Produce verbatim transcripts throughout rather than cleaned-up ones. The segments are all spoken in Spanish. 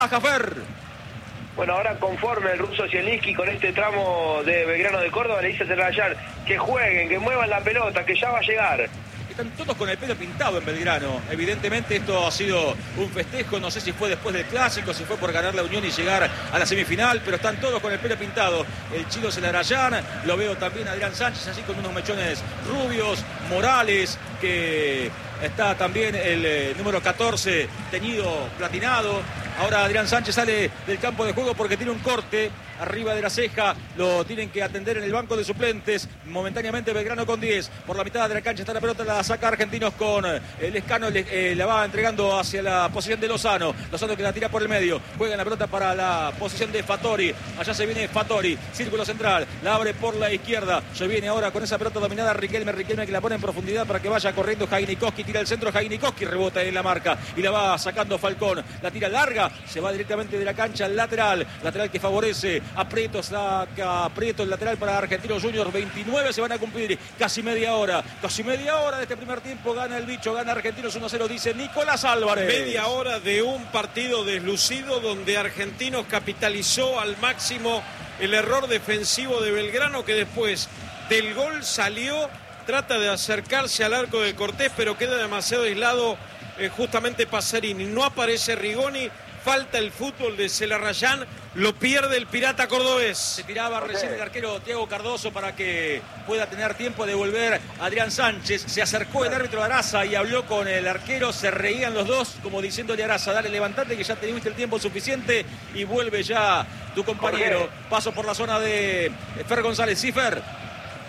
Jafer. Bueno, ahora conforme el ruso Zielinski con este tramo de Belgrano de Córdoba, le dice a Azerbaiyán que jueguen, que muevan la pelota, que ya va a llegar. Están todos con el pelo pintado en Belgrano. Evidentemente esto ha sido un festejo, no sé si fue después del Clásico, si fue por ganar la Unión y llegar a la semifinal, pero están todos con el pelo pintado. El Chilo Zelarayán, lo veo también a Adrián Sánchez, así con unos mechones rubios, Morales, que está también el eh, número catorce, teñido platinado. Ahora Adrián Sánchez sale del campo de juego porque tiene un corte arriba de la ceja, lo tienen que atender en el banco de suplentes. Momentáneamente Belgrano con diez, por la mitad de la cancha está la pelota, la saca Argentinos con el Escano, eh, la va entregando hacia la posición de Lozano, Lozano que la tira por el medio, juega la pelota para la posición de Fattori, allá se viene Fattori, círculo central, la abre por la izquierda, se viene ahora con esa pelota dominada Riquelme, Riquelme que la pone en profundidad para que vaya corriendo Jainikowski, tira el centro, Jainikowski rebota en la marca y la va sacando Falcón, la tira larga, se va directamente de la cancha al lateral, lateral que favorece a Prieto, saca Prieto el lateral para Argentinos Juniors, veintinueve se van a cumplir, casi media hora, casi media hora de este primer tiempo, gana el bicho, gana Argentinos uno a cero, dice Nicolás Álvarez. Media hora de un partido deslucido donde Argentinos capitalizó al máximo el error defensivo de Belgrano, que después del gol salió, trata de acercarse al arco de Cortés, pero queda demasiado aislado eh, justamente Pasarini, no aparece Rigoni. Falta el fútbol de Zelarayán, lo pierde el Pirata Cordobés. Se tiraba recién el arquero Tiago Cardoso para que pueda tener tiempo de volver Adrián Sánchez. Se acercó el árbitro Araza y habló con el arquero, se reían los dos como diciéndole a Araza, dale, levantate que ya te diste el tiempo suficiente y vuelve ya tu compañero. Paso por la zona de Fer González. Sí, Fer.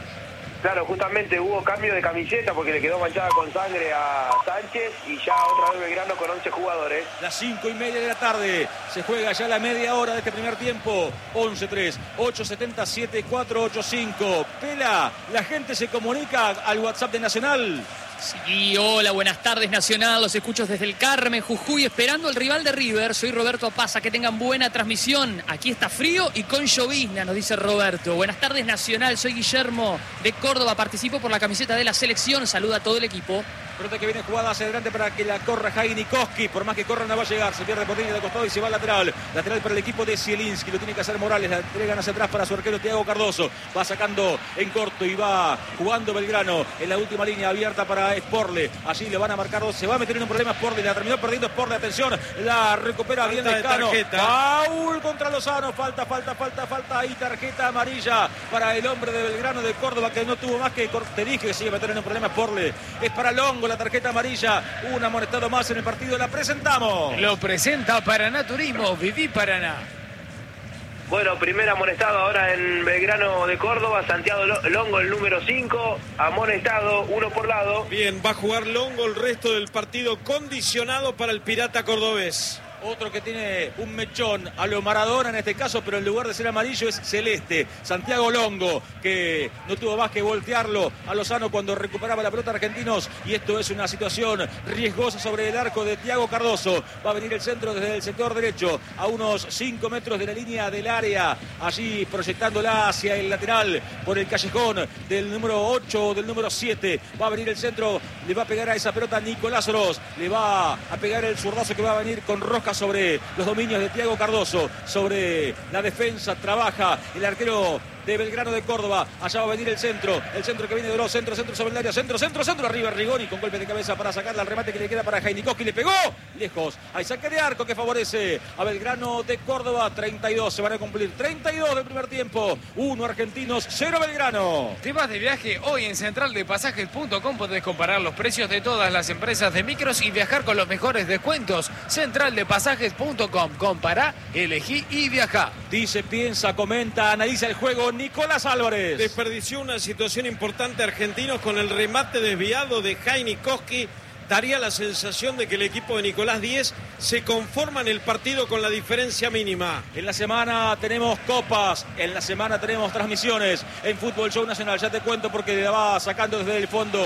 Claro, justamente hubo cambio de camiseta porque le quedó manchada con sangre a Sánchez y ya otra vez Belgrano con once jugadores. Las cinco y media de la tarde se juega ya la media hora de este primer tiempo. once tres, ocho setenta, siete cuatro ocho cinco. Pela, la gente se comunica al WhatsApp de Nacional. Sí, hola, buenas tardes Nacional, los escucho desde el Carmen, Jujuy, esperando el rival de River. Soy Roberto Apaza, que tengan buena transmisión. Aquí está frío y con llovizna, nos dice Roberto. Buenas tardes Nacional, soy Guillermo de Córdoba, participo por la camiseta de la selección, saluda a todo el equipo. Pelota que viene jugada hacia adelante para que la corra Jainikowski, por más que corra no va a llegar, se pierde por línea de costado y se va al lateral. Lateral para el equipo de Zielinski, lo tiene que hacer Morales, la entregan hacia atrás para su arquero Tiago Cardoso. Va sacando en corto y va jugando Belgrano en la última línea abierta para Sporle. Allí le van a marcar dos, se va a meter en un problema Sporle, la terminó perdiendo Sporle, atención, la recupera bien de Escano. Paul contra Lozano, falta, falta, falta, falta y tarjeta amarilla para el hombre de Belgrano de Córdoba que no tuvo más que, te dije que se iba a meter en un problema Sporle. Es para Longo la tarjeta amarilla, un amonestado más en el partido, la presentamos. Lo presenta Paraná Turismo, viví Paraná. Bueno, primer amonestado ahora en Belgrano de Córdoba, Santiago Longo, el número cinco, amonestado, uno por lado. Bien, va a jugar Longo el resto del partido, condicionado para el Pirata Cordobés. Otro que tiene un mechón a lo Maradona en este caso, pero en lugar de ser amarillo es celeste. Santiago Longo, que no tuvo más que voltearlo a Lozano cuando recuperaba la pelota Argentinos. Y esto es una situación riesgosa sobre el arco de Tiago Cardoso. Va a venir el centro desde el sector derecho, a unos cinco metros de la línea del área. Allí proyectándola hacia el lateral por el callejón del número ocho o del número siete. Va a venir el centro, le va a pegar a esa pelota Nicolás Oroz. Le va a pegar el zurdazo que va a venir con Rosca sobre los dominios de Tiago Cardoso, sobre la defensa, trabaja el arquero de Belgrano de Córdoba. Allá va a venir el centro, el centro que viene de Oroz, centro, centro sobre el área, centro, centro, centro, arriba Rigoni con golpe de cabeza para sacarla al remate que le queda para Jainikowski, le pegó lejos, hay saque de arco que favorece a Belgrano de Córdoba. Treinta y dos se van a cumplir, treinta y dos del primer tiempo, uno Argentinos, cero Belgrano. Te vas de viaje hoy en central de pasajes punto com, podés comparar los precios de todas las empresas de micros y viajar con los mejores descuentos. central de pasajes punto com, compará, elegí y viajá. Dice, piensa, comenta, analiza el juego Nicolás Álvarez. Desperdició una situación importante Argentinos con el remate desviado de Jainikowski. Daría la sensación de que el equipo de Nicolás Díez se conforma en el partido con la diferencia mínima. En la semana tenemos copas, en la semana tenemos transmisiones en Fútbol Show Nacional. Ya te cuento porque la va sacando desde el fondo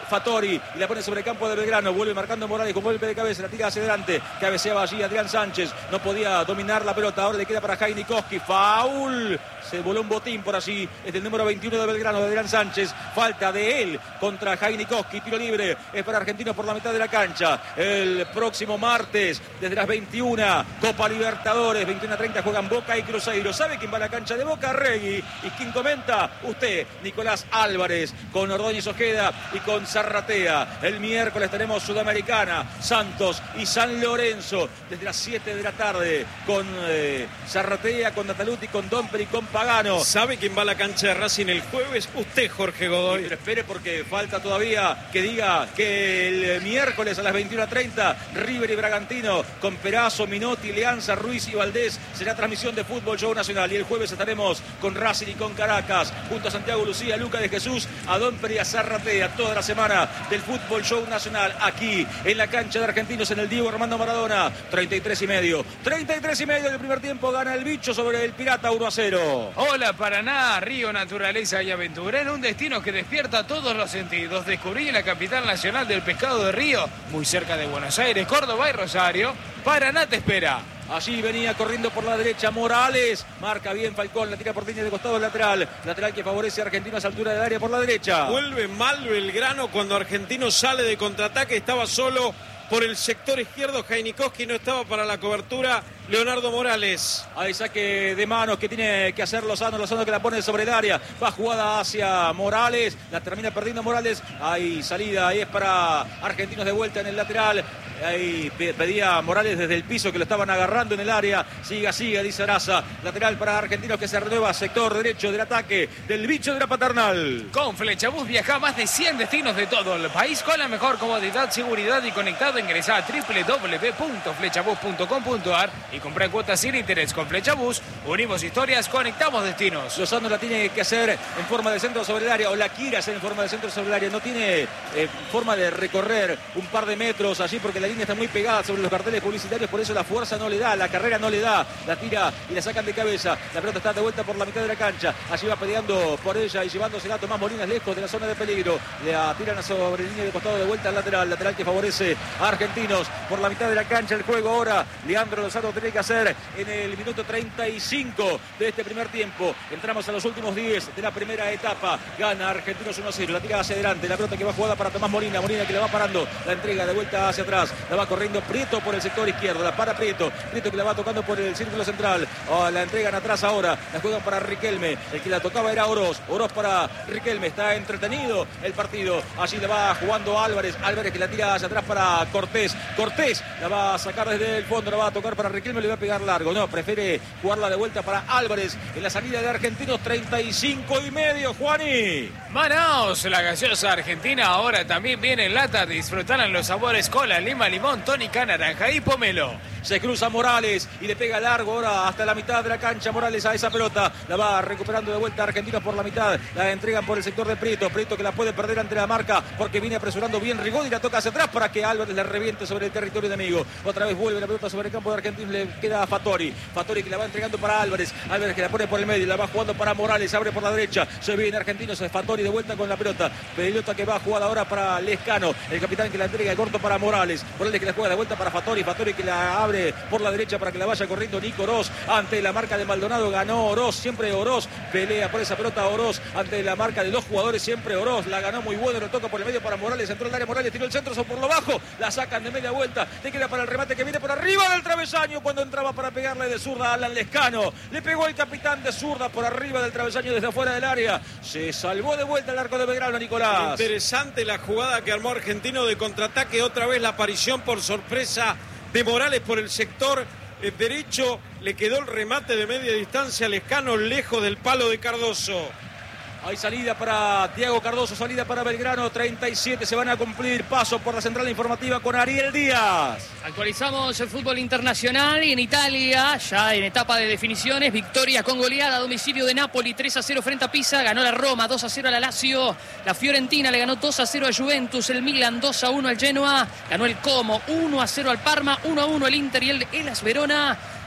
Fattori y la pone sobre el campo de Belgrano. Vuelve marcando Morales con golpe de cabeza, la tira hacia adelante. Cabeceaba allí Adrián Sánchez. No podía dominar la pelota. Ahora le queda para Jainikoski. Foul. Se voló un botín por allí. Es el número veintiuno de Belgrano, de Adrián Sánchez. Falta de él contra Jainikoski. Tiro libre. Es para Argentinos por la mitad de la cancha. El próximo martes, desde las veintiuna, Copa Libertadores. veintiuno a treinta juegan Boca y Cruzeiro. ¿Sabe quién va a la cancha de Boca? Regui. ¿Y quién comenta? Usted, Nicolás Álvarez, con Ordóñez Ojeda y con Zarratea. El miércoles tenemos Sudamericana, Santos y San Lorenzo, desde las siete de la tarde, con eh, Zarratea, con Nataluti, con Domper y con Pagano. ¿Sabe quién va a la cancha de Racing el jueves? Usted, Jorge Godoy. Pero espere, porque falta todavía que diga que el miércoles a las veintiuna a treinta, River y Bragantino, con Perazo, Minotti, Leanza, Ruiz y Valdés, será transmisión de Fútbol Show Nacional. Y el jueves estaremos con Racing y con Caracas, junto a Santiago Lucía, Luca de Jesús, a Domper y a Zarratea, toda la semana del Fútbol Show Nacional, aquí en la cancha de Argentinos, en el Diego Armando Maradona. Treinta y tres y medio, treinta y tres y medio del primer tiempo, gana el Bicho sobre el Pirata uno a cero. Hola Paraná, río, naturaleza y aventura, en un destino que despierta todos los sentidos. Descubrí la capital nacional del pescado de río, muy cerca de Buenos Aires, Córdoba y Rosario. Paraná te espera. Allí venía corriendo por la derecha Morales. Marca bien Falcón, la tira por línea de costado lateral. Lateral que favorece a Argentinos a altura del área por la derecha. Vuelve mal Belgrano cuando Argentino sale de contraataque. Estaba solo por el sector izquierdo Jainikoski, no estaba para la cobertura Leonardo Morales. Hay saque de manos que tiene que hacer Lozano. Lozano que la pone sobre el área. Va jugada hacia Morales. La termina perdiendo Morales. Hay salida. Ahí es para Argentinos de vuelta en el lateral. Ahí pedía Morales desde el piso que lo estaban agarrando en el área. Siga, siga, dice Araza. Lateral para Argentinos que se renueva. Sector derecho del ataque del Bicho de la Paternal. Con Flechabús viaja a más de cien destinos de todo el país con la mejor comodidad, seguridad y conectado. Ingresá a doble u doble u doble u punto flechabús punto com punto a r y comprá cuotas sin interés. Con Flechabús unimos historias, conectamos destinos. Lozano la tiene que hacer en forma de centro sobre el área, o la quiere hacer en forma de centro sobre el área. No tiene eh, forma de recorrer un par de metros allí porque la línea está muy pegada sobre los carteles publicitarios, por eso la fuerza no le da, la carrera no le da. La tira y la sacan de cabeza. La pelota está de vuelta por la mitad de la cancha. Allí va peleando por ella y llevándosela a Tomás Molinas lejos de la zona de peligro. La tiran sobre la línea de costado de vuelta al lateral. Lateral que favorece a Argentinos por la mitad de la cancha. El juego ahora Leandro Lozano tiene que hacer en el minuto treinta y cinco de este primer tiempo. Entramos a los últimos diez de la primera etapa. Gana Argentinos uno a cero. La tira hacia adelante. La pelota que va jugada para Tomás Molina. Molina que la va parando. La entrega de vuelta hacia atrás. La va corriendo Prieto por el sector izquierdo. La para Prieto. Prieto que la va tocando por el círculo central. Oh, la entregan atrás ahora. La juegan para Riquelme. El que la tocaba era Oroz. Oroz para Riquelme. Está entretenido el partido. Allí la va jugando Álvarez. Álvarez que la tira hacia atrás para Cortés. Cortés la va a sacar desde el fondo. La va a tocar para Riquelme. Le va a pegar largo. No, prefiere jugarla de vuelta para Álvarez en la salida de Argentinos. treinta y cinco y medio, Juani. Manaos, la gaseosa argentina ahora también viene en lata. Disfrutarán los sabores cola, lima, limón, tónica, naranja y pomelo. Se cruza Morales y le pega largo ahora hasta la mitad de la cancha. Morales a esa pelota. La va recuperando de vuelta Argentinos por la mitad. La entregan por el sector de Prieto. Prieto que la puede perder ante la marca porque viene apresurando bien Rigoni y la toca hacia atrás para que Álvarez la reviente sobre el territorio enemigo. Otra vez vuelve la pelota sobre el campo de Argentinos. Le queda a Fattori. Fattori que la va entregando para Álvarez. Álvarez que la pone por el medio. La va jugando para Morales. Abre por la derecha. Se viene Argentinos. Fattori de vuelta con la pelota. Pelota que va a jugar ahora para Lescano. El capitán que la entrega de corto para Morales. Morales que la juega de vuelta para Fattori. Fattori que la abre por la derecha para que la vaya corriendo Nico Oroz ante la marca de Maldonado. Ganó Oroz, siempre Oroz pelea por esa pelota. Oroz ante la marca de dos jugadores, siempre Oroz la ganó muy bueno. Lo toca por el medio para Morales, entró el área Morales, tiró el centro son por lo bajo, la sacan de media vuelta, le queda para el remate que viene por arriba del travesaño cuando entraba para pegarle de zurda a Alan Lescano. Le pegó el capitán de zurda por arriba del travesaño desde afuera del área. Se salvó de vuelta el arco de Belgrano, Nicolás. Interesante la jugada que armó Argentino de contraataque. Otra vez la aparición por sorpresa de Morales por el sector derecho. Le quedó el remate de media distancia a Lescano lejos del palo de Cardoso. Hay salida para Thiago Cardoso, salida para Belgrano, treinta y siete se van a cumplir. Paso por la central informativa con Ariel Díaz. Actualizamos el fútbol internacional y en Italia, ya en etapa de definiciones, victoria con goleada a domicilio de Napoli, tres a cero frente a Pisa, ganó la Roma, dos a cero a la Lazio, la Fiorentina le ganó dos a cero a Juventus, el Milan dos a uno al Genoa, ganó el Como, uno a cero al Parma, uno a uno el Inter y el Hellas Verona.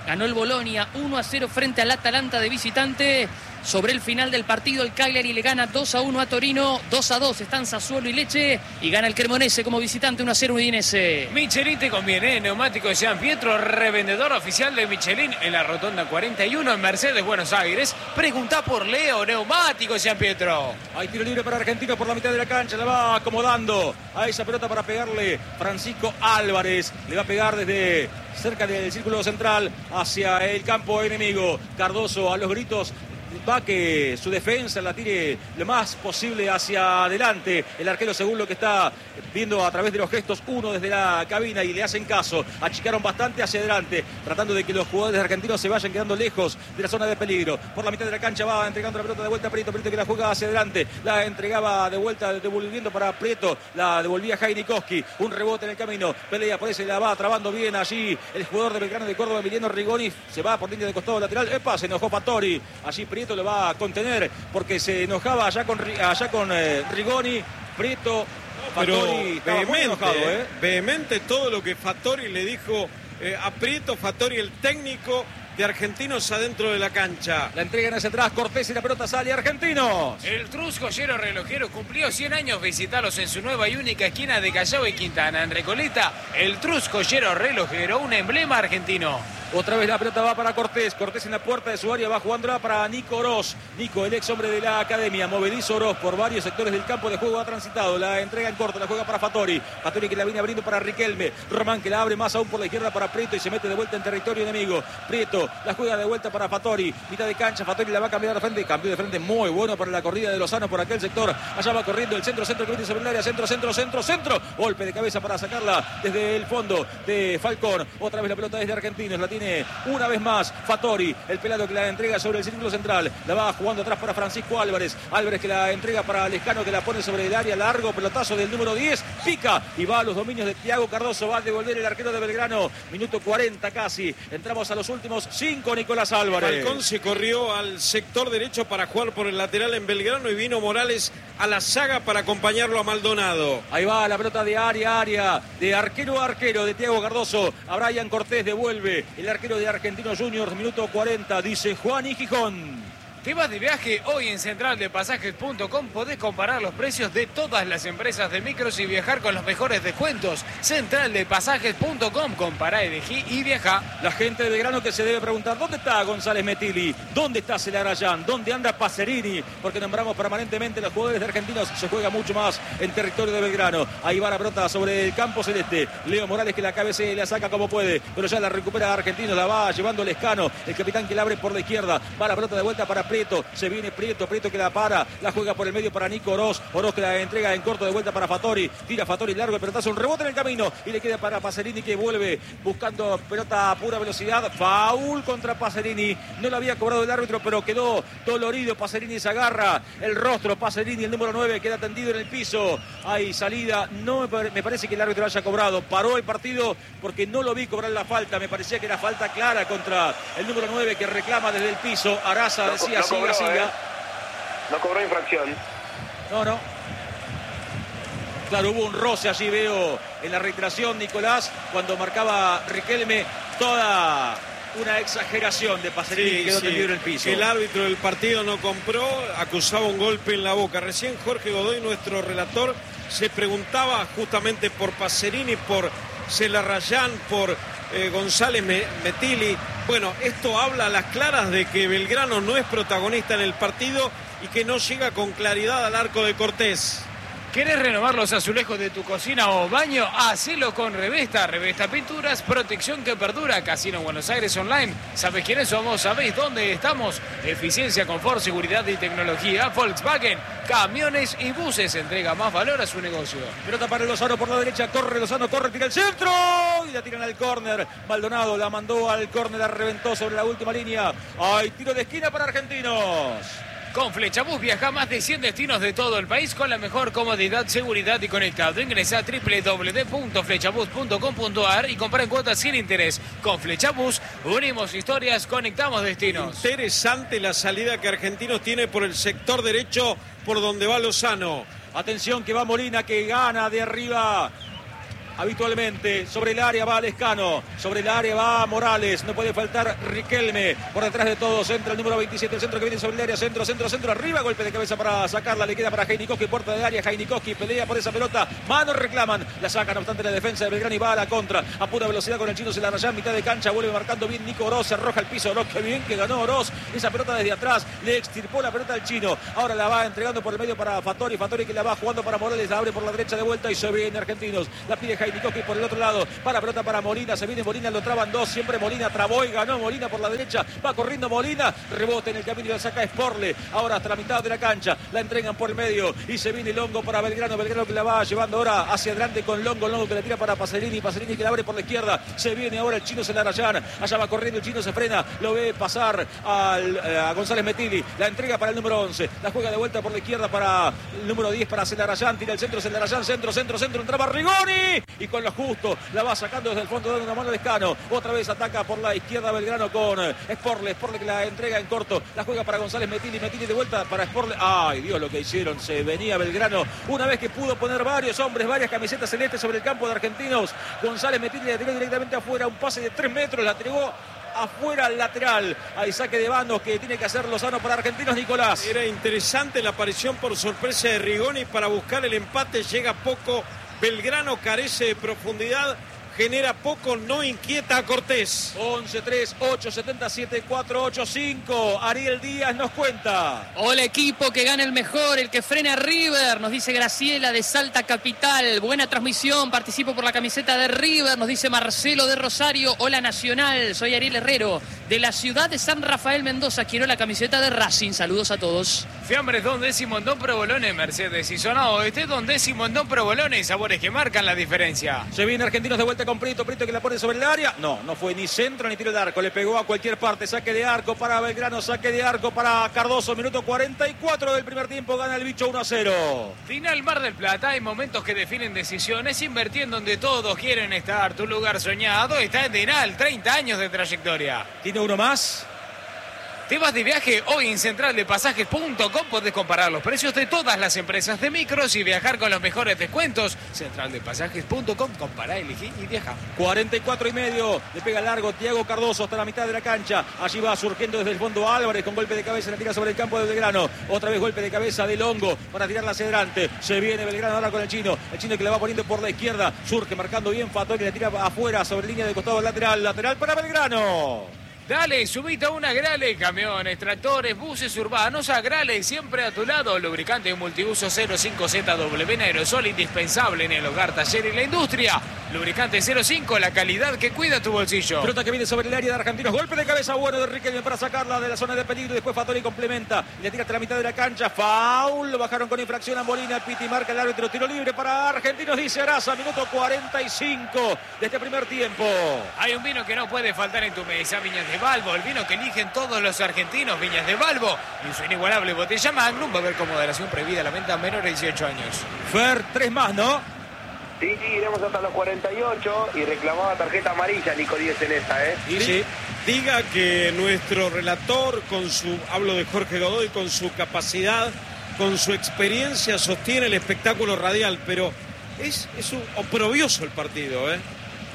Ganó el Bolonia uno a cero frente al Atalanta de visitante. Sobre el final del partido, el Cagliari le gana dos a uno a Torino, dos a dos están Sassuolo y Lecce, y gana el Cremonese como visitante uno a cero Udinese. Michelin te conviene, ¿eh? Neumático de San Pietro, revendedor oficial de Michelin en la Rotonda cuarenta y uno en Mercedes, Buenos Aires. Pregunta por Leo, Neumático de San Pietro. Hay tiro libre para Argentino por la mitad de la cancha, la va acomodando a esa pelota para pegarle Francisco Álvarez. Le va a pegar desde cerca del círculo central hacia el campo enemigo. Cardoso a los gritos va que su defensa la tire lo más posible hacia adelante. El arquero, según lo que está viendo a través de los gestos, uno desde la cabina, y le hacen caso. Achicaron bastante hacia adelante, tratando de que los jugadores argentinos se vayan quedando lejos de la zona de peligro. Por la mitad de la cancha va entregando la pelota de vuelta a Prieto. Prieto que la juega hacia adelante, la entregaba de vuelta, devolviendo para Prieto, la devolvía Jainikowski. Un rebote en el camino, pelea por ese, la va trabando bien allí el jugador de Belgrano de Córdoba, Emiliano Rigoni. Se va por línea de costado lateral. Epa, se enojó Fattori. Allí Prieto lo va a contener porque se enojaba allá con, allá con eh, Rigoni. Prieto, pero Fattori vehemente, enojado, ¿eh? vehemente todo lo que Fattori le dijo eh, a Prieto. Fattori, el técnico de Argentinos, adentro de la cancha. La entregan hacia atrás, Cortés, y la pelota sale Argentinos. El Trus Joyero Relojero cumplió cien años. Visitalos en su nueva y única esquina de Callao y Quintana, en Recoleta. El Trus Joyero Relojero, un emblema argentino. Otra vez la pelota va para Cortés. Cortés en la puerta de su área va jugándola para Nico Oroz. Nico, el ex hombre de la academia. Movedizo Oroz por varios sectores del campo de juego ha transitado. La entrega en corto, la juega para Fattori. Fattori que la viene abriendo para Riquelme. Román que la abre más aún por la izquierda para Prieto y se mete de vuelta en territorio enemigo. Prieto la juega de vuelta para Fattori. Mitad de cancha, Fattori la va a cambiar de frente. Cambió de frente muy bueno para la corrida de Lozano por aquel sector. Allá va corriendo el centro, centro que viene sobre el área. Centro, centro, centro, centro. Golpe de cabeza para sacarla desde el fondo de Falcón. Otra vez la pelota desde Argentinos. La tiene una vez más Fattori, el pelado que la entrega sobre el círculo central. La va jugando atrás para Francisco Álvarez. Álvarez que la entrega para Lescano, que la pone sobre el área. Largo pelotazo del número diez. Pica y va a los dominios de Thiago Cardoso. Va a devolver el arquero de Belgrano. Minuto cuarenta casi. Entramos a los últimos cinco, Nicolás Álvarez. Falcón se corrió al sector derecho para jugar por el lateral en Belgrano y vino Morales a la saga para acompañarlo a Maldonado. Ahí va la pelota de área a área, de arquero a arquero de Thiago Cardoso. A Brian Cortés devuelve el arquero de Argentinos Juniors. Minuto cuarenta, dice Juan y Gijón. ¿Te vas de viaje? Hoy en central de pasajes punto com podés comparar los precios de todas las empresas de micros y viajar con los mejores descuentos. central de pasajes punto com, compará, elegí y viajá. La gente de Belgrano que se debe preguntar, ¿dónde está González Metilli? ¿Dónde está Celarayán? ¿Dónde anda Pacerini? Porque nombramos permanentemente los jugadores de Argentinos. Se juega mucho más en territorio de Belgrano. Ahí va la pelota sobre el campo celeste. Leo Morales que la cabeza y la saca como puede, pero ya la recupera Argentinos. La va llevando Lescano, el capitán que la abre por la izquierda. Va la pelota de vuelta para Prieto, se viene Prieto, Prieto que la para, la juega por el medio para Nico Oroz, Oroz que la entrega en corto de vuelta para Fattori, tira Fattori largo el pelotazo, un rebote en el camino y le queda para Pacerini que vuelve buscando pelota a pura velocidad. Faul contra Pacerini, no lo había cobrado el árbitro, pero quedó dolorido. Pacerini se agarra el rostro, Pacerini el número nueve queda tendido en el piso. Hay salida, no me, me parece que el árbitro haya cobrado, paró el partido porque no lo vi cobrar la falta, me parecía que era falta clara contra el número nueve que reclama desde el piso. Araza No, decía, no siga, cobró, siga. eh. No cobró infracción. No, no. Claro, hubo un roce allí, veo en la reiteración, Nicolás, cuando marcaba Riquelme, toda una exageración de Pacerini, Sí, que quedó sí. tendido en el piso. El árbitro del partido no compró, acusaba un golpe en la boca. Recién Jorge Godoy, nuestro relator, se preguntaba justamente por Pacerini, por Celarayán, por eh, González Metilli. Bueno, esto habla a las claras de que Belgrano no es protagonista en el partido y que no llega con claridad al arco de Cortés. ¿Querés renovar los azulejos de tu cocina o baño? Hacelo con Revesta. Revesta Pinturas, protección que perdura. Casino Buenos Aires Online. ¿Sabés quiénes somos? ¿Sabés dónde estamos? Eficiencia, confort, seguridad y tecnología. Volkswagen, camiones y buses. Entrega más valor a su negocio. Pelota para Lozano por la derecha, corre Lozano, corre, tira el centro y la tiran al córner. Maldonado la mandó al córner, la reventó sobre la última línea. Hay tiro de esquina para Argentinos. Con Flechabús viaja a más de cien destinos de todo el país con la mejor comodidad, seguridad y conectado. Ingresa a doble u doble u doble u punto flechabús punto com punto a r y compra en cuotas sin interés. Con Flechabús unimos historias, conectamos destinos. Interesante la salida que Argentinos tiene por el sector derecho, por donde va Lozano. Atención que va Molina, que gana de arriba habitualmente. Sobre el área va Lescano, sobre el área va Morales, no puede faltar Riquelme. Por detrás de todos entra el número veintisiete, el centro que viene sobre el área, centro, centro, centro, arriba, golpe de cabeza para sacarla, le queda para Heinikowski, puerta del área, Heinikowski pelea por esa pelota, manos reclaman, la sacan no obstante la defensa de Belgrano y va a la contra, a pura velocidad con el chino Celarayán, mitad de cancha, vuelve marcando bien Nico Oroz, se arroja el piso Oroz, que bien que ganó Oroz, esa pelota desde atrás, le extirpó la pelota al chino, ahora la va entregando por el medio para Fattori, Fattori que la va jugando para Morales, la abre por la derecha de vuelta y se viene Argentinos, la pide Heinikowski por el otro lado, para pelota para Molina, se viene Molina, lo traban dos, siempre Molina trabó y ganó Molina por la derecha, va corriendo Molina, rebote en el camino y la saca Sporle, ahora hasta la mitad de la cancha, la entregan por el medio y se viene Longo para Belgrano, Belgrano que la va llevando ahora hacia adelante con Longo, Longo que la tira para Paserini, Paserini que la abre por la izquierda, se viene ahora el chino Celarayán, allá va corriendo el chino, se frena, lo ve pasar al, a González Metilli, la entrega para el número once, la juega de vuelta por la izquierda para el número diez para Celarayán, tira el centro Celarayán, centro, centro, centro, entraba Rigoni y con lo justo la va sacando desde el fondo dando una mano a Lescano, otra vez ataca por la izquierda Belgrano con Sporle, Sporle que la entrega en corto, la juega para González Metilli, Metilli de vuelta para Sporle, ay Dios lo que hicieron, se venía Belgrano, una vez que pudo poner varios hombres, varias camisetas celestes sobre el campo de Argentinos, González Metilli la tiró directamente afuera, un pase de tres metros, la entregó afuera al lateral, hay saque de bandos que tiene que hacer Lozano para Argentinos, Nicolás. Era interesante la aparición por sorpresa de Rigoni para buscar el empate, llega poco, Belgrano carece de profundidad, genera poco, no inquieta a Cortés. once, tres, ocho, setenta, siete, cuatro, ocho, cinco. Ariel Díaz nos cuenta. Hola equipo, que gana el mejor, el que frena a River, nos dice Graciela de Salta Capital. Buena transmisión, participo por la camiseta de River, nos dice Marcelo de Rosario. Hola Nacional, soy Ariel Herrero de la ciudad de San Rafael Mendoza, quiero la camiseta de Racing. Saludos a todos. Fiambres Don Décimo en Don Provolone, Mercedes y Zona Oeste, Don Décimo en Don Provolone, sabores que marcan la diferencia. Se viene Argentinos de vuelta con Prieto, Prieto que la pone sobre el área. No, no fue ni centro ni tiro de arco, le pegó a cualquier parte. Saque de arco para Belgrano, saque de arco para Cardoso. Minuto cuarenta y cuatro del primer tiempo, gana el bicho uno a cero. Final Mar del Plata, hay momentos que definen decisiones, invertir en donde todos quieren estar. Tu lugar soñado está en Denal, treinta años de trayectoria. ¿Tiene uno más? ¿Te vas de viaje? Hoy en central de pasajes punto com podés comparar los precios de todas las empresas de micros y viajar con los mejores descuentos. central de pasajes punto com, compará, elegí y viaja. cuarenta y cuatro y medio, le pega largo Thiago Cardoso hasta la mitad de la cancha. Allí va surgiendo desde el fondo Álvarez con golpe de cabeza, la tira sobre el campo de Belgrano. Otra vez golpe de cabeza de Longo para tirarla hacia adelante. Se viene Belgrano ahora con el chino. El chino que le va poniendo por la izquierda. Surge marcando bien Fattori, la tira afuera sobre línea de costado lateral. Lateral para Belgrano. Dale, subite a una Grale, camiones, tractores, buses urbanos, a Grale, siempre a tu lado. Lubricante multiuso cero cinco Z W en aerosol, indispensable en el hogar, taller y la industria. Lubricante cero cinco, la calidad que cuida tu bolsillo. Pelota que viene sobre el área de Argentinos, golpe de cabeza bueno de Riquelme para sacarla de la zona de peligro. Después Fattori complementa, le tira hasta la mitad de la cancha, foul, lo bajaron con infracción a Molina, Piti marca el árbitro, tiro libre para Argentinos, dice Araza, minuto cuarenta y cinco de este primer tiempo. Hay un vino que no puede faltar en tu mesa, Viñas de Balbo, el vino que eligen todos los argentinos, Viñas de Balbo, y su inigualable botella Magnum, va a haber con moderación prohibida la venta a menores de dieciocho años. Fer, tres más, ¿no? Sí, sí, iremos hasta los cuarenta y ocho y reclamaba tarjeta amarilla Nico Díez en esta, ¿eh? Y sí. Diga que nuestro relator, con su, hablo de Jorge Godoy, con su capacidad, con su experiencia, sostiene el espectáculo radial, pero es, es un oprobioso el partido, ¿eh?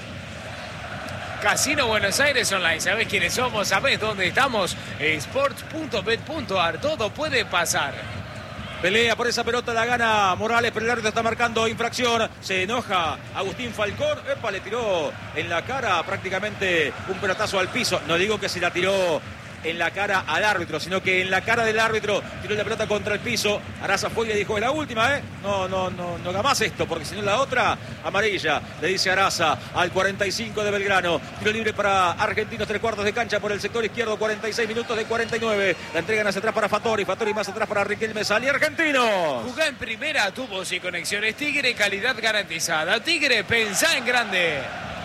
Casino Buenos Aires Online, ¿sabés quiénes somos? ¿Sabés dónde estamos? sports punto bet punto ar, todo puede pasar. Pelea por esa pelota, la gana Morales, pero el árbitro está marcando infracción. Se enoja Agustín Falcón. Epa, le tiró en la cara prácticamente un pelotazo al piso. No digo que se la tiró en la cara al árbitro, sino que en la cara del árbitro tiró la pelota contra el piso. Araza fue y le dijo, es la última, ¿eh? No, no, no, no haga más esto, porque si no la otra, amarilla, le dice Araza al cuarenta y cinco de Belgrano. Tiro libre para Argentinos, tres cuartos de cancha por el sector izquierdo, cuarenta y seis minutos de cuarenta y nueve. La entregan hacia atrás para Fattori, Fattori más atrás para Riquelme, salía Argentinos. Jugá en primera, tubos y conexiones Tigre, calidad garantizada. Tigre, pensá en grande.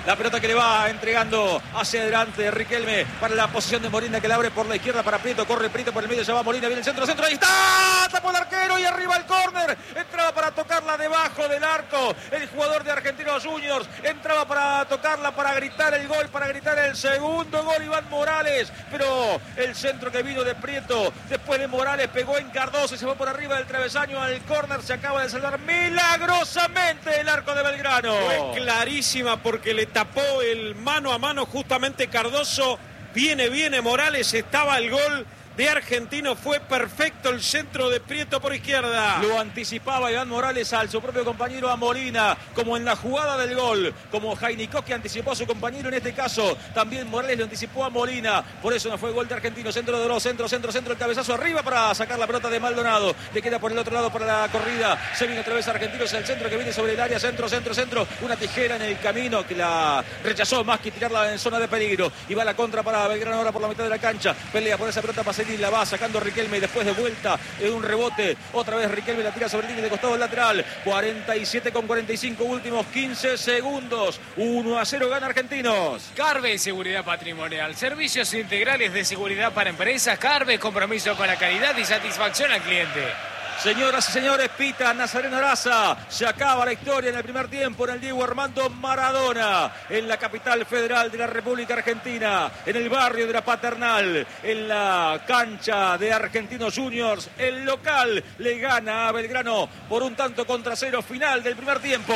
La pelota que le va entregando hacia adelante Riquelme para la posición de Molina, que la abre por la izquierda para Prieto. Corre Prieto por el medio, se va Molina, viene el centro, centro, ahí está. Tapó el arquero y arriba el córner. Entraba para tocarla debajo del arco el jugador de Argentinos Juniors. Entraba para tocarla, para gritar el gol, para gritar el segundo gol Iván Morales. Pero el centro que vino de Prieto, después de Morales, pegó en Cardoso y se fue por arriba del travesaño al córner. Se acaba de salvar milagrosamente el arco de Belgrano. Fue clarísima porque le tapó el mano a mano justamente Cardoso. Viene, viene Morales, estaba el gol de Argentino, fue perfecto el centro de Prieto por izquierda. Lo anticipaba Iván Morales al su propio compañero, a Molina, como en la jugada del gol, como Jainicó, que anticipó a su compañero en este caso. También Morales lo anticipó a Molina, por eso no fue gol de Argentino. Centro de los centro, centro, centro, el cabezazo arriba para sacar la pelota de Maldonado. Le queda por el otro lado para la corrida. Se viene otra vez Argentinos, el centro que viene sobre el área, centro, centro, centro. Una tijera en el camino que la rechazó más que tirarla en zona de peligro. Y va la contra para Belgrano ahora por la mitad de la cancha. Pelea por esa pelota Pacerini, la va sacando Riquelme y después de vuelta en un rebote. Otra vez Riquelme la tira sobre el línea de costado lateral. cuarenta y siete con cuarenta y cinco, últimos quince segundos. uno a cero gana Argentinos. Carve Seguridad Patrimonial. Servicios integrales de seguridad para empresas. Carve, compromiso con la calidad y satisfacción al cliente. Señoras y señores, pita Nazareno Araza. Se acaba la historia en el primer tiempo en el Diego Armando Maradona, en la capital federal de la República Argentina, en el barrio de la Paternal, en la cancha de Argentinos Juniors. El local le gana a Belgrano por un tanto contra cero. Final del primer tiempo.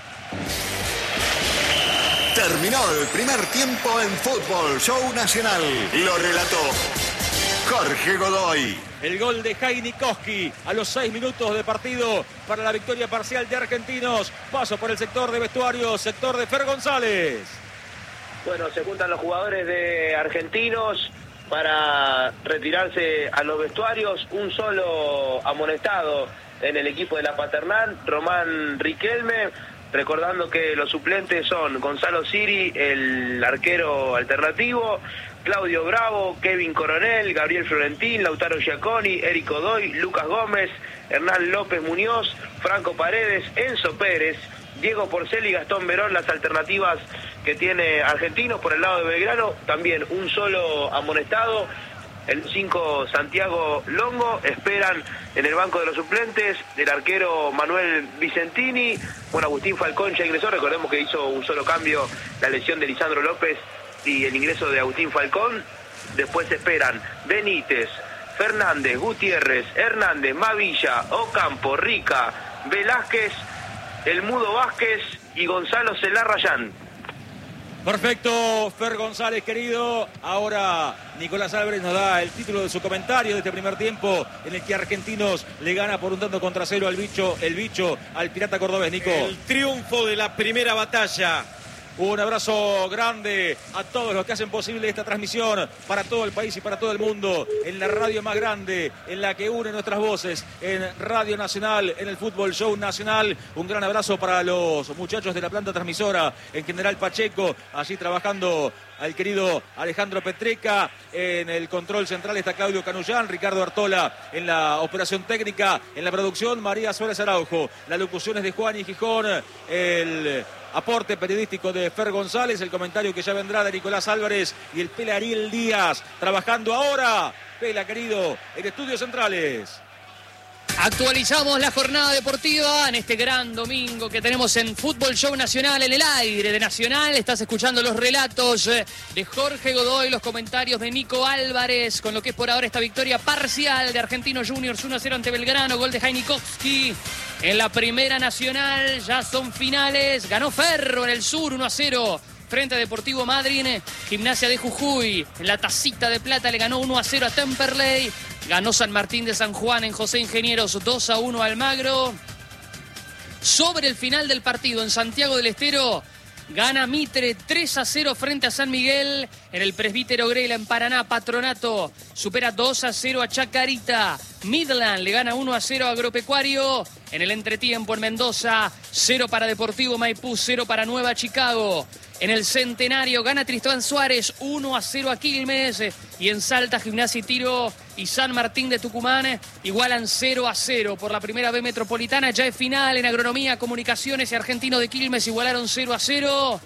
Terminó el primer tiempo en Fútbol Show Nacional. Lo relató Jorge Godoy. El gol de Jainicowski a los seis minutos de partido para la victoria parcial de Argentinos. Paso por el sector de vestuario, sector de Fer González. Bueno, se juntan los jugadores de Argentinos para retirarse a los vestuarios. Un solo amonestado en el equipo de la Paternal, Román Riquelme. Recordando que los suplentes son Gonzalo Siri, el arquero alternativo, Claudio Bravo, Kevin Coronel, Gabriel Florentín, Lautaro Giaconi, Eric Godoy, Lucas Gómez, Hernán López Muñoz, Franco Paredes, Enzo Pérez, Diego Porcel y Gastón Verón, las alternativas que tiene Argentinos. Por el lado de Belgrano, también un solo amonestado, el cinco Santiago Longo. Esperan en el banco de los suplentes el arquero Manuel Vicentini. Bueno, Agustín Falcón ya ingresó, recordemos que hizo un solo cambio, la lesión de Lisandro López y el ingreso de Agustín Falcón. Después esperan Benítez, Fernández, Gutiérrez, Hernández, Mavilla, Ocampo, Rica, Velázquez, El Mudo Vázquez y Gonzalo Celarrayán. Perfecto, Fer González, querido. Ahora Nicolás Álvarez nos da el título de su comentario de este primer tiempo en el que Argentinos le gana por un tanto contra cero al bicho, el bicho, al Pirata Cordobés, Nico. El triunfo de la primera batalla. Un abrazo grande a todos los que hacen posible esta transmisión para todo el país y para todo el mundo, en la radio más grande, en la que une nuestras voces, en Radio Nacional, en el Fútbol Show Nacional. Un gran abrazo para los muchachos de la planta transmisora, en General Pacheco, allí trabajando al querido Alejandro Petreca. En el control central está Claudio Canullán, Ricardo Artola en la operación técnica, en la producción María Suárez Araujo, las locuciones de Juan y Gijón, el aporte periodístico de Fer González, el comentario que ya vendrá de Nicolás Álvarez y el Pela Ariel Díaz, trabajando ahora, Pela querido, en Estudios Centrales. Actualizamos la jornada deportiva en este gran domingo que tenemos en Fútbol Show Nacional, en el aire de Nacional. Estás escuchando los relatos de Jorge Godoy, los comentarios de Nico Álvarez, con lo que es por ahora esta victoria parcial de Argentinos Juniors uno a cero ante Belgrano, gol de Jainicowski. En la Primera Nacional ya son finales, ganó Ferro en el sur uno a cero frente a Deportivo Madryn. Gimnasia de Jujuy en la tacita de plata le ganó uno a cero a Temperley. Ganó San Martín de San Juan en José Ingenieros dos a uno a Almagro. Sobre el final del partido en Santiago del Estero, gana Mitre tres a cero frente a San Miguel. En el Presbítero Grela en Paraná, Patronato supera dos a cero a Chacarita. Midland le gana uno a cero a Agropecuario. En el entretiempo en Mendoza, cero para Deportivo Maipú, cero para Nueva Chicago. En el Centenario gana Tristán Suárez uno a cero a Quilmes. Y en Salta, Gimnasia y Tiro y San Martín de Tucumán igualan cero a cero. Por la primera B Metropolitana ya es final. En Agronomía, Comunicaciones y Argentino de Quilmes igualaron cero a cero.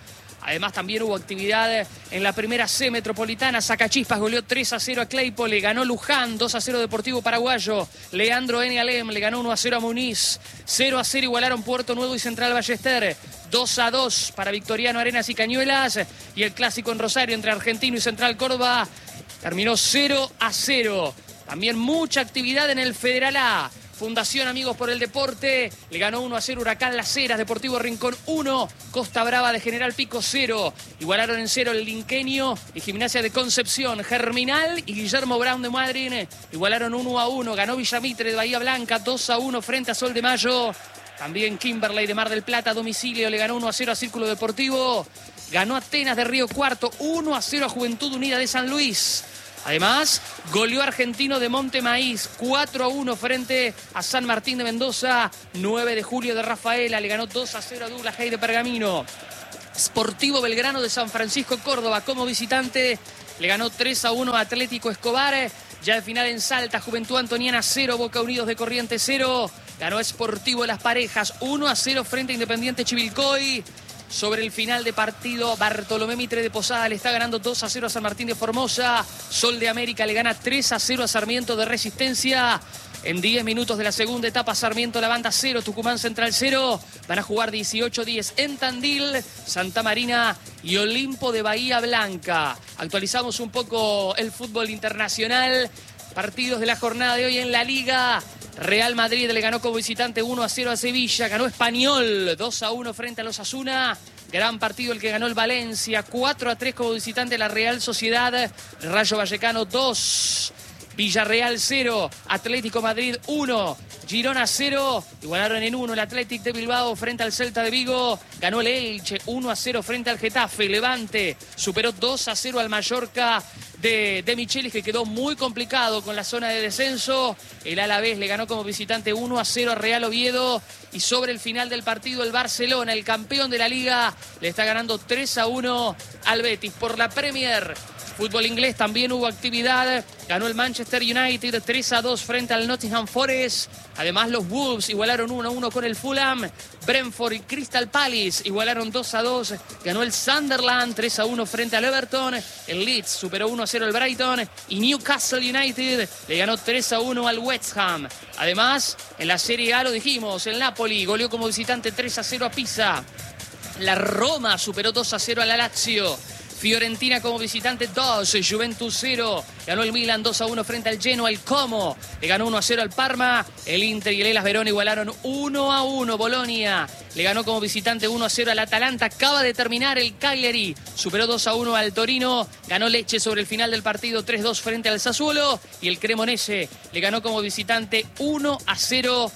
Además también hubo actividad en la primera C metropolitana. Sacachispas goleó tres a cero a Claypole, le ganó Luján, dos a cero Deportivo Paraguayo. Leandro N. Alem le ganó uno a cero a Muniz, cero a cero igualaron Puerto Nuevo y Central Ballester, dos a dos para Victoriano Arenas y Cañuelas. Y el clásico en Rosario entre Argentino y Central Córdoba terminó cero a cero. También mucha actividad en el Federal A. Fundación Amigos por el Deporte le ganó uno a cero Huracán Las Heras, Deportivo Rincón uno, Costa Brava de General Pico cero. Igualaron en cero el Linqueño y Gimnasia de Concepción. Germinal y Guillermo Brown de Madrid igualaron uno a uno. Ganó Villamitre de Bahía Blanca dos a uno frente a Sol de Mayo. También Kimberley de Mar del Plata a domicilio le ganó uno a cero a Círculo Deportivo. Ganó Atenas de Río Cuarto uno a cero a Juventud Unida de San Luis. Además, goleó Argentino de Monte Maíz cuatro a uno frente a San Martín de Mendoza. nueve de julio de Rafaela le ganó dos a cero a Douglas Hay de Pergamino. Sportivo Belgrano de San Francisco Córdoba como visitante le ganó tres a uno a Atlético Escobar. Ya de final en Salta, Juventud Antoniana cero, Boca Unidos de Corrientes cero. Ganó Sportivo Las Parejas uno a cero frente a Independiente Chivilcoy. Sobre el final de partido, Bartolomé Mitre de Posada le está ganando dos a cero a San Martín de Formosa. Sol de América le gana tres a cero a Sarmiento de Resistencia. En diez minutos de la segunda etapa, Sarmiento La Banda cero, Tucumán Central cero. Van a jugar dieciocho diez en Tandil, Santa Marina y Olimpo de Bahía Blanca. Actualizamos un poco el fútbol internacional. Partidos de la jornada de hoy en la Liga. Real Madrid le ganó como visitante uno a cero a Sevilla. Ganó Español dos a uno frente a los Osasuna. Gran partido el que ganó el Valencia. cuatro a tres como visitante la Real Sociedad. Rayo Vallecano dos. Villarreal cero. Atlético Madrid uno. Girona cero. Igualaron en uno el Athletic de Bilbao frente al Celta de Vigo. Ganó el Elche uno a cero frente al Getafe. Levante superó dos a cero al Mallorca de, de Michelis, que quedó muy complicado con la zona de descenso. El Alavés le ganó como visitante uno a cero a Real Oviedo. Y sobre el final del partido, el Barcelona, el campeón de la Liga, le está ganando tres a uno al Betis. Por la Premier, fútbol inglés, también hubo actividad. Ganó el Manchester United tres a dos frente al Nottingham Forest. Además, los Wolves igualaron uno a uno con el Fulham. Brentford y Crystal Palace igualaron dos a dos. Ganó el Sunderland tres a uno frente al Everton. El Leeds superó uno a cero al Brighton. Y Newcastle United le ganó tres a uno al West Ham. Además, en la Serie A lo dijimos, el Napoli goleó como visitante tres a cero a Pisa. La Roma superó dos a cero a la Lazio. Fiorentina como visitante dos, Juventus cero. Ganó el Milan dos a uno frente al Genoa. El Como le ganó uno a cero al Parma. El Inter y el Hellas Verona igualaron uno a uno. Bolonia le ganó como visitante uno a cero al Atalanta. Acaba de terminar el Cagliari. Superó dos a uno al Torino. Ganó Lecce sobre el final del partido tres dos frente al Sassuolo. Y el Cremonese le ganó como visitante uno a cero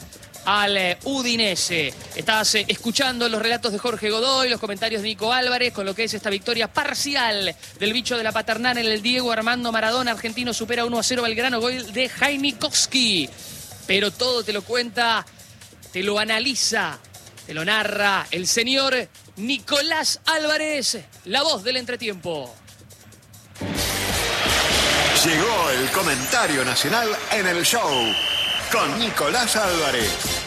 al Udinese. Estás eh, escuchando los relatos de Jorge Godoy, los comentarios de Nico Álvarez con lo que es esta victoria parcial del bicho de la Paternal en el Diego Armando Maradona. Argentino supera uno a cero Belgrano, gol de Jainikowski. Pero todo te lo cuenta, te lo analiza, te lo narra el señor Nicolás Álvarez, la voz del entretiempo. Llegó el comentario nacional en el show con Nicolás Álvarez.